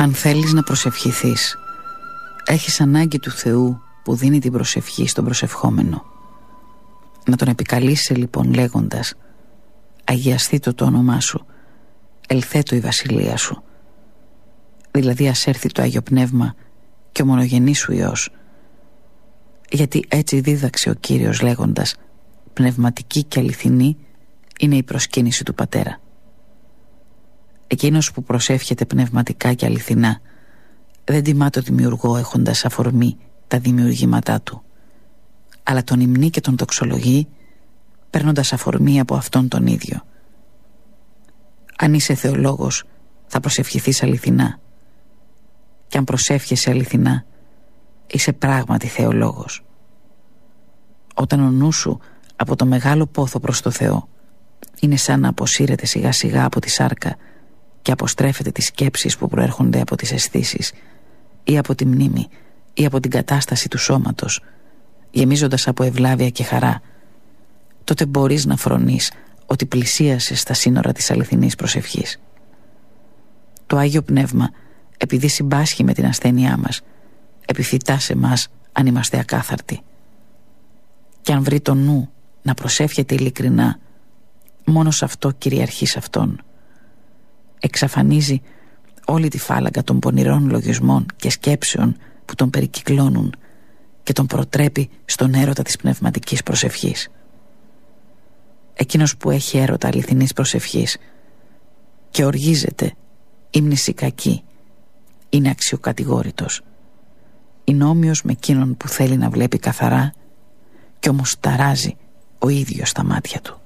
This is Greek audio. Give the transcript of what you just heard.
Αν θέλεις να προσευχηθείς, έχεις ανάγκη του Θεού που δίνει την προσευχή στον προσευχόμενο. Να τον επικαλείσαι λοιπόν λέγοντας: αγιαστήτω το όνομά σου, ελθέτω η βασιλεία σου. Δηλαδή ας έρθει το Άγιο Πνεύμα και ο μονογενής σου Υιός. Γιατί έτσι δίδαξε ο Κύριος λέγοντας: πνευματική και αληθινή είναι η προσκύνηση του Πατέρα. Εκείνος που προσεύχεται πνευματικά και αληθινά δεν τιμά το δημιουργό έχοντας αφορμή τα δημιουργήματά του, αλλά τον υμνεί και τον δοξολογεί παίρνοντας αφορμή από αυτόν τον ίδιο. Αν είσαι θεολόγος, θα προσευχηθείς αληθινά, και αν προσεύχεσαι αληθινά, είσαι πράγματι θεολόγος. Όταν ο νους σου από το μεγάλο πόθο προς το Θεό είναι σαν να αποσύρεται σιγά σιγά από τη σάρκα και αποστρέφεται τις σκέψεις που προέρχονται από τις αισθήσεις ή από τη μνήμη ή από την κατάσταση του σώματος, γεμίζοντας από ευλάβεια και χαρά, τότε μπορείς να φρονείς ότι πλησίασες στα σύνορα της αληθινής προσευχής. Το Άγιο Πνεύμα, επειδή συμπάσχει με την ασθένειά μας, επιφυτά σε μας αν είμαστε ακάθαρτοι. Και αν βρει το νου να προσεύχεται ειλικρινά, μόνο σε αυτό κυριαρχεί σε αυτόν. Εξαφανίζει όλη τη φάλαγγα των πονηρών λογισμών και σκέψεων που τον περικυκλώνουν και τον προτρέπει στον έρωτα της πνευματικής προσευχής. Εκείνος που έχει έρωτα αληθινής προσευχής και οργίζεται ύμνηση κακή είναι αξιοκατηγόρητος. Είναι όμοιος με εκείνον που θέλει να βλέπει καθαρά και όμως ταράζει ο ίδιος στα μάτια του.